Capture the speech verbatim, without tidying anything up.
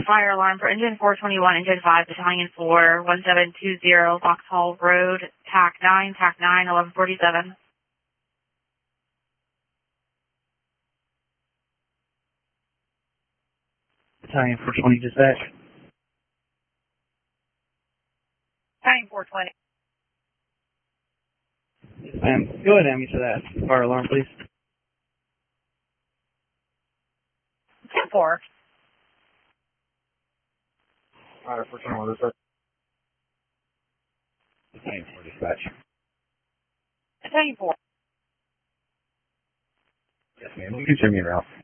fire alarm for engine four twenty-one, engine five, battalion four, one seven two zero, Vauxhall Road, T A C nine, T A C nine, eleven forty-seven. Battalion four twenty dispatch. Battalion four twenty. Yes, ma'am. Go ahead, Amy, to that fire alarm, please. ten four. Fire four twenty-one dispatch. Battalion four dispatch. Battalion four. Yes, ma'am. You can send me around.